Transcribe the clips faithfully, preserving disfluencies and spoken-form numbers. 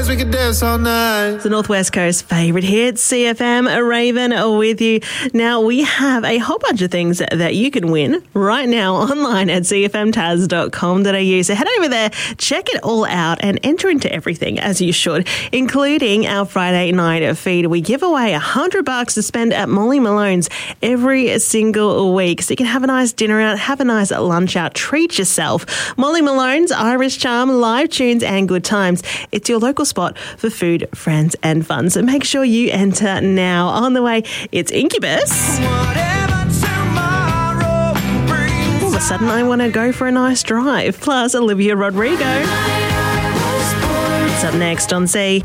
we could dance all night. It's the Northwest Coast favourite hit, C F M, a Raven with you. Now, we have a whole bunch of things that you can win right now online at c f m taz dot com dot a u. So head over there, check it all out and enter into everything as you should, including our Friday night feed. We give away a hundred bucks to spend at Molly Malone's every single week. So you can have a nice dinner out, have a nice lunch out, treat yourself. Molly Malone's Irish Charm, live tunes and good times. It's your local spot for food, friends and fun. So make sure you enter now. On the way, it's Incubus. All of a sudden, I want to go for a nice drive. Plus, Olivia Rodrigo. It's up next on C.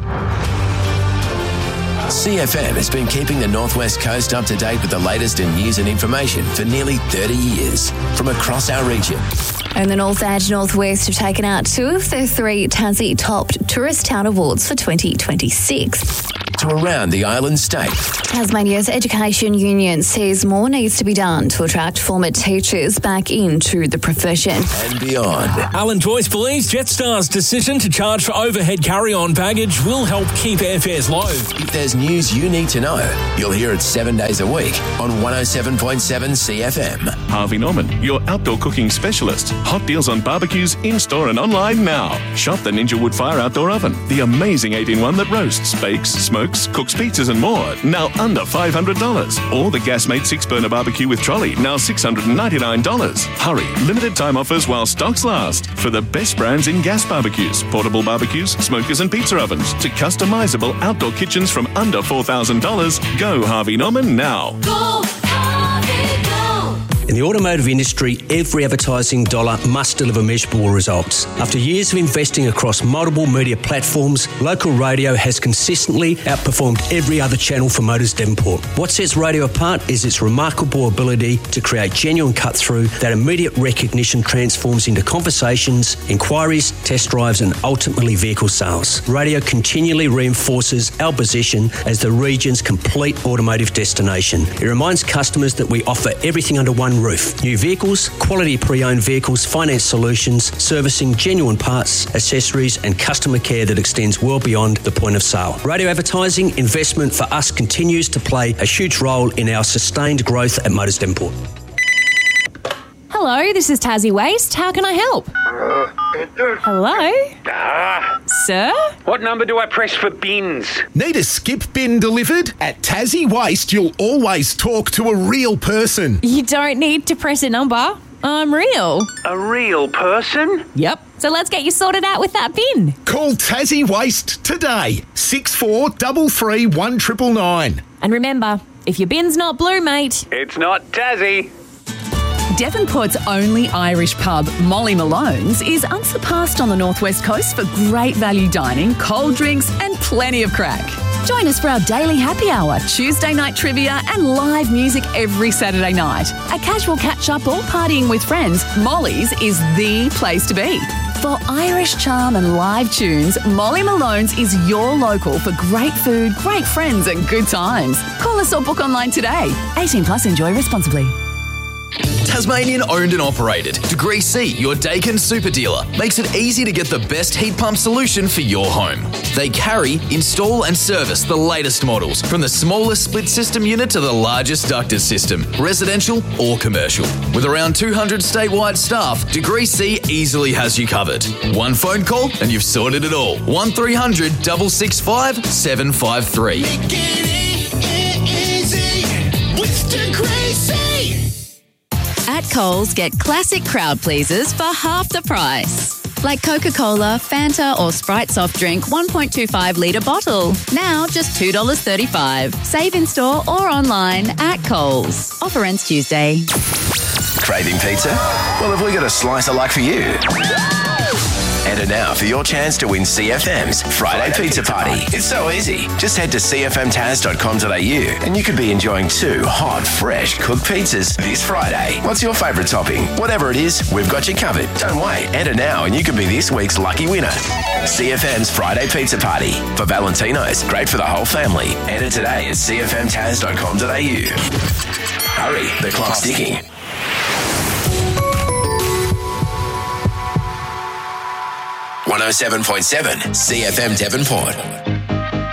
C F M has been keeping the Northwest Coast up to date with the latest in news and information for nearly thirty years from across our region. And the North Edge Northwest have taken out two of their three Tassie Top Tourist Town Awards for twenty twenty-six. To around the island state. Tasmania's Education Union says more needs to be done to attract former teachers back into the profession. And beyond. Alan Joyce believes Jetstar's decision to charge for overhead carry-on baggage will help keep airfares low. If there's news you need to know, you'll hear it seven days a week on one oh seven point seven C F M. Harvey Norman, your outdoor cooking specialist. Hot deals on barbecues in-store and online now. Shop the Ninja Wood Fire Outdoor Oven, the amazing eight-in-one that roasts, bakes, smokes, cooks pizzas and more, now under five hundred dollars. Or the Gasmate six-burner barbecue with trolley, now six hundred ninety-nine dollars. Hurry, limited time offers while stocks last. For the best brands in gas barbecues, portable barbecues, smokers and pizza ovens, to customizable outdoor kitchens from under four thousand dollars, go Harvey Norman now. Go Harvey, go! In the automotive industry, every advertising dollar must deliver measurable results. After years of investing across multiple media platforms, local radio has consistently outperformed every other channel for Motors Devonport. What sets radio apart is its remarkable ability to create genuine cut-through that immediate recognition transforms into conversations, inquiries, test drives and ultimately vehicle sales. Radio continually reinforces our position as the region's complete automotive destination. It reminds customers that we offer everything under one roof. New vehicles, quality pre-owned vehicles, finance solutions, servicing, genuine parts, accessories and customer care that extends well beyond the point of sale. Radio advertising investment for us continues to play a huge role in our sustained growth at Motors Devonport. Hello, this is Tassie Waste. How can I help? Hello? Ah. Sir? What number do I press for bins? Need a skip bin delivered? At Tassie Waste, you'll always talk to a real person. You don't need to press a number. I'm real. A real person? Yep. So let's get you sorted out with that bin. Call Tassie Waste today. six four three three one nine nine nine. And remember, if your bin's not blue, mate... It's not Tassie. Devonport's only Irish pub, Molly Malone's, is unsurpassed on the Northwest Coast for great value dining, cold drinks and plenty of crack. Join us for our daily happy hour, Tuesday night trivia and live music every Saturday night. A casual catch-up or partying with friends, Molly's is the place to be. For Irish charm and live tunes, Molly Malone's is your local for great food, great friends and good times. Call us or book online today. eighteen plus, enjoy responsibly. Tasmanian owned and operated. Degree C, your Dakin super dealer, makes it easy to get the best heat pump solution for your home. They carry, install and service the latest models, from the smallest split system unit to the largest ducted system, residential or commercial. With around two hundred statewide staff, Degree C easily has you covered. One phone call and you've sorted it all. one three hundred, six six five, seven five three. Make it easy with Degree C. At Coles, get classic crowd pleasers for half the price. Like Coca-Cola, Fanta or Sprite soft drink one point two five litre bottle. Now just two dollars thirty-five. Save in store or online at Coles. Offer ends Tuesday. Craving pizza? Well, have we got a slicer like for you? Enter now for your chance to win C F M's Friday, Friday Pizza, Pizza Party. Party. It's so easy. Just head to c f m taz dot com dot a u and you could be enjoying two hot, fresh cooked pizzas this Friday. What's your favourite topping? Whatever it is, we've got you covered. Don't wait. Enter now and you could be this week's lucky winner. C F M's Friday Pizza Party. For Valentino's, great for the whole family. Enter today at c f m taz dot com dot a u. Hurry, the clock's ticking. one oh seven point seven C F M Devonport.